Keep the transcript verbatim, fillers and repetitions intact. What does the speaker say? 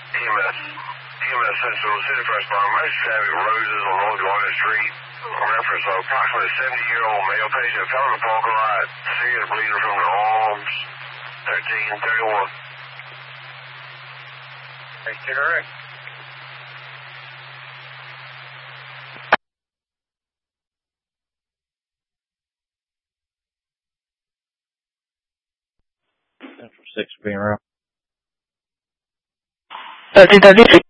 E M S. E M S Central City First Responder. Emergency traffic Roses on North Garden Street. Reference of approximately seventy-year-old male patient fell in the parking lot. Serious bleeding from the arms. thirteen thirty-one. Thanks, correct. Central six being around. thirteen thirty-six.